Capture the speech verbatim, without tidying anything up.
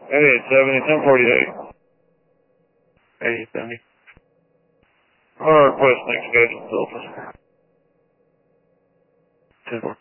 eighty-eight seventy, ten forty-eight. eighty-eight seventy. I'll request next schedule, Delta. ten four.